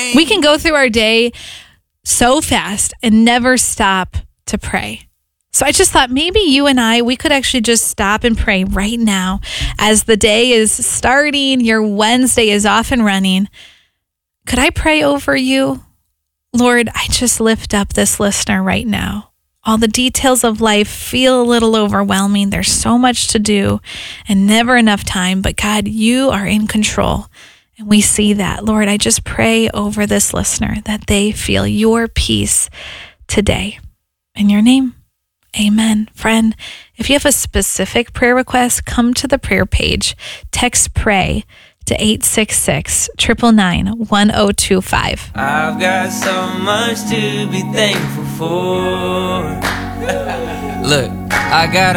We can go through our day so fast and never stop to pray. So I just thought maybe you and we could actually just stop and pray right now as the day is starting. Your Wednesday is off and running. Could I pray over you? Lord, I just lift up this listener right now. All the details of life feel a little overwhelming. There's so much to do and never enough time. But God, you are in control. And we see that. Lord, I just pray over this listener that they feel your peace today. In your name. Amen. Friend, if you have a specific prayer request, come to the prayer page. Text PRAY to 866-999-1025. I've got so much to be thankful for. Look, I got